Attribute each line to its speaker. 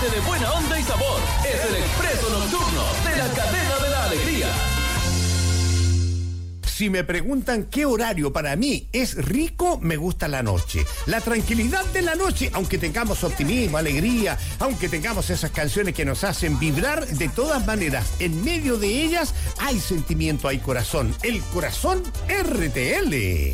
Speaker 1: llenarte de buena onda y sabor. Es el Expreso Nocturno de la Cadena de la Alegría.
Speaker 2: Si me preguntan qué horario para mí es rico, me gusta la noche. La tranquilidad de la noche, aunque tengamos optimismo, alegría, aunque tengamos esas canciones que nos hacen vibrar, de todas maneras, en medio de ellas hay sentimiento, hay corazón. El corazón RTL.